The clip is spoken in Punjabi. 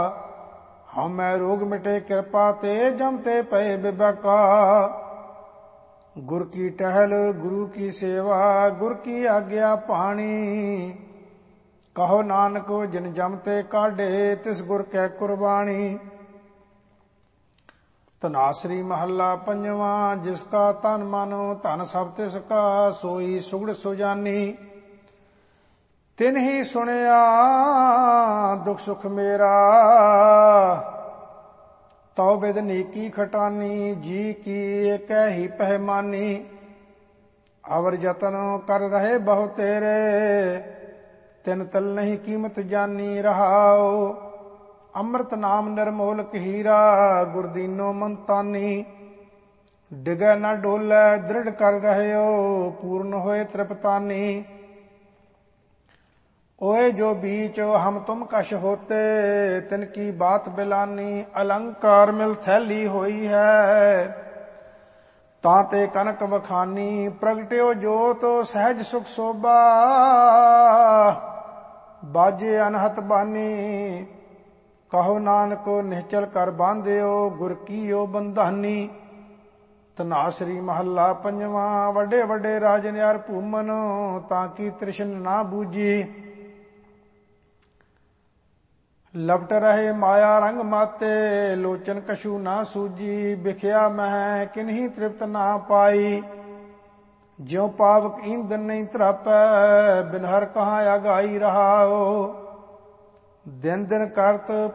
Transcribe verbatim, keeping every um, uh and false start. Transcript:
ਹਉਮੈ ਰੋਗ ਮਿਟੇ ਕਿਰਪਾ ਤੇ ਜਮ ਤੇ ਪਏ ਬਿਬਕਾ। ਗੁਰ ਕੀ ਟਹਿਲ ਗੁਰੂ ਕੀ ਸੇਵਾ ਗੁਰ ਕੀ ਆਗਿਆ ਪਾਣੀ। ਕਹੋ ਨਾਨਕ ਜਿਨ ਜਮ ਤੇ ਕਾਢੇ ਤਿਸ ਗੁਰ ਕੈ ਕੁਰਬਾਣੀ। ਧਨਾਸਰੀ ਮਹੱਲਾ ਪੰਜਵਾਂ। ਜਿਸ ਕਾ ਤਨ ਮਨ ਧਨ ਸਭ ਤਿਸ ਕਾ ਸੋਈ ਸੁਗੜ ਸੁਜਾਨੀ। ਤਿਨ ਹੀ ਸੁਣਿਆ ਦੁਖ ਸੁਖ ਮੇਰਾ ਤਉ ਬਿਦ ਨੀਕੀ ਖਟਾਨੀ। ਜੀ ਕੀ ਏਕੈ ਹੀ ਪਹਿਮਾਨੀ। ਅਵਰ ਜਤਨ ਕਰ ਰਹੇ ਬਹੁ ਤੇਰੇ ਤਿਨ ਤਲ ਨਹੀਂ ਕੀਮਤ ਜਾਨੀ। ਰਹਾਉ ਅੰਮ੍ਰਿਤ ਨਾਮ ਨਿਰਮੋਲਕ ਹੀਰਾ ਗੁਰ ਦੀਨੋ ਮਨ ਤਾਨੀ। ਡਿਗੈ ਨਾ ਡੋਲੈ ਦ੍ਰਿੜ ਕਰ ਰਹਿਓ ਪੂਰਨ ਹੋਏ ਤ੍ਰਿਪਤਾਨੀ। ओए जो बीच हम तुम कश होते तिनकी बात बिलानी। अलंकार मिल थैली होई है ताते कनक बखानी। प्रगट्यो जोत सहज सुख शोभा बाजे अनहत बानी। कहो नानक निश्चल कर बांधियो गुर कीयो बंधानी। ਧਨਾਸਰੀ ਮਹੱਲਾ ਪੰਜਵਾਂ। ਵੱਡੇ ਵੱਡੇ ਰਾਜਨ ਯਾਰ ਭੂਮਨ ਤਾਂ ਕੀ ਤ੍ਰਿਸ਼ਨ ਨਾ ਬੂਝੀ। ਲਪਟ ਰਹੇ ਮਾਇਆ ਰੰਗ ਮਾਤੇ ਲੋਚਨ ਕਛੂ ਨਾ ਸੂਜੀ। ਵਿਖਿਆ ਮਹਿ ਕਿਨਹੀ ਤ੍ਰਿਪਤ ਨਾ ਪਾਈ ਜਿਉ ਪਾਵਕ ਈਂਧਨ ਨਹੀਂ ਤਰਾਪੈ। ਬਿਨ ਹਰ ਕਹਾਂ ਆਗਾਈ ਰਹਾਓ ਦਿਨ ਦਿਨ ਕਰਤ